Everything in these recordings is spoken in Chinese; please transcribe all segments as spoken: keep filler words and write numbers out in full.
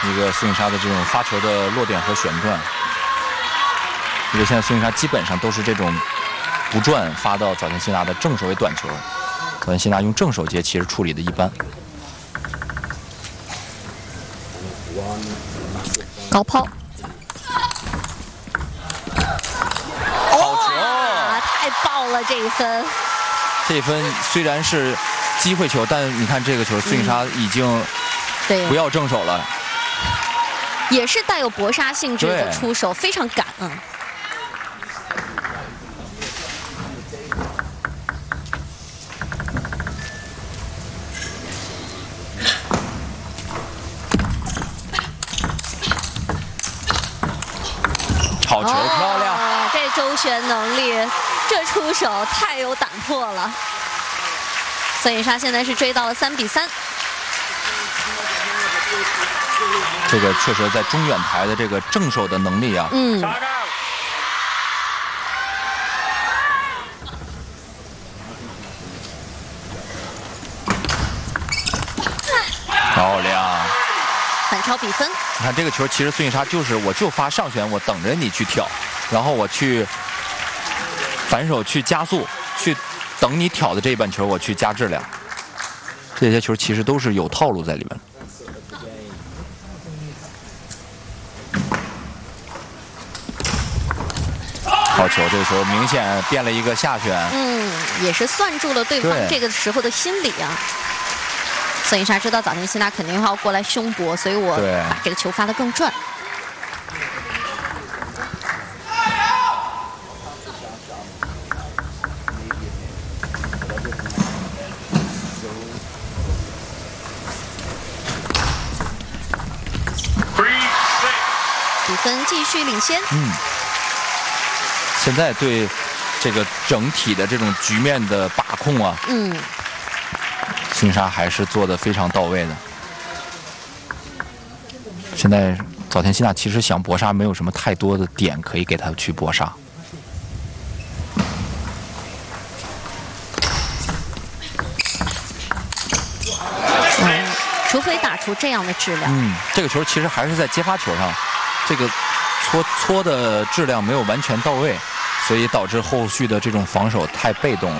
一个孙颖莎的这种发球的落点和旋转。因为现在孙颖莎基本上都是这种不转发到早田希娜的正手为短球，早田希娜用正手接其实处理的一般。 高抛。 太棒了！这一分， 这一分虽然是机会球，但你看这个球，孙颖莎已经对不要正手了， 也是带有搏杀性质的出手，非常赶啊。 好球，漂亮！ 哦、这周旋能力。 这出手太有胆魄了，孙颖莎现在是追到了三比三。 这个确实在中远台的这个正手的能力啊， 嗯， 漂亮， 反超比分。 你看这个球，其实孙颖莎就是我就发上旋，我等着你去挑，然后我去。 反手去加速，去等你挑的这一板球，我去加质量。这些球其实都是有套路在里面的。好球，这个球明显变了一个下旋。 嗯，也是算住了对方这个时候的心理啊。孙颖莎知道早田希娜肯定要过来胸搏，所以我把这个球发得更转。 比分继续领先。 嗯，现在对这个整体的这种局面的把控啊， 嗯， 孙颖莎还是做得非常到位的。现在早田希娜其实想搏杀，没有什么太多的点可以给她去搏杀。 嗯，除非打出这样的质量。 嗯，这个球其实还是在接发球上。 这个搓搓的质量没有完全到位，所以导致后续的这种防守太被动了。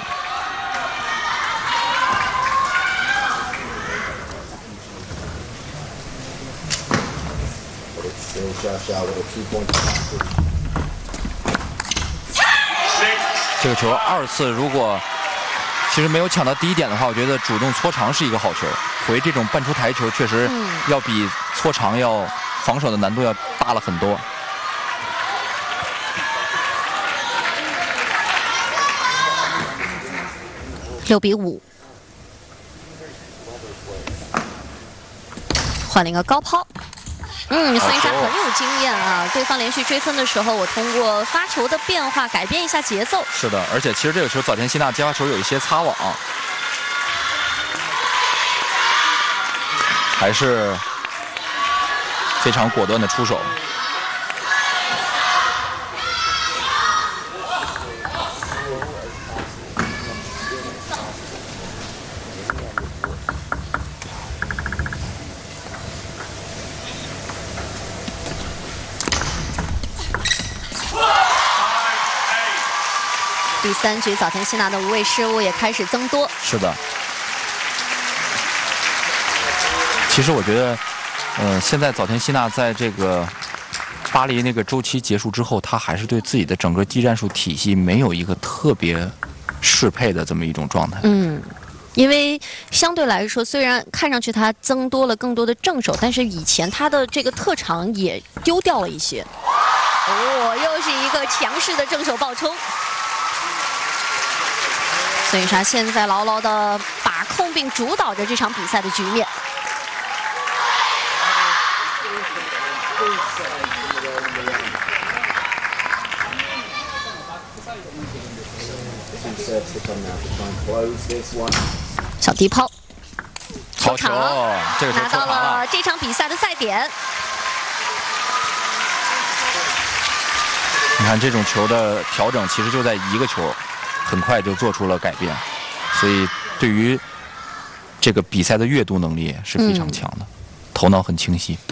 这个球二次如果其实没有抢到第一点的话，我觉得主动搓长是一个好球。回这种半出台球确实要比搓长要。 防守的难度要大了很多。 六比五，换了一个高抛。嗯，孙颖莎很有经验啊！对方连续追分的时候，我通过发球的变化改变一下节奏。 是的，而且其实这个球早田希娜接发球有一些擦网，还是。 非常果断的出手， 第三局早田希娜的无谓失误也开始增多。 是的，其实我觉得。 呃，现在早田希娜在这个巴黎那个周期结束之后，她还是对自己的整个技战术体系没有一个特别适配的这么一种状态。 嗯，因为相对来说，虽然看上去她增多了更多的正手，但是以前她的这个特长也丢掉了一些。哦，又是一个强势的正手爆冲。孙颖莎现在牢牢的把控并主导着这场比赛的局面。 小低抛， 好球，这个球拿到了这场比赛的赛点。 你看这种球的调整，其实就在一个球，很快就做出了改变，所以对于这个比赛的阅读能力是非常强的，嗯、头脑很清晰。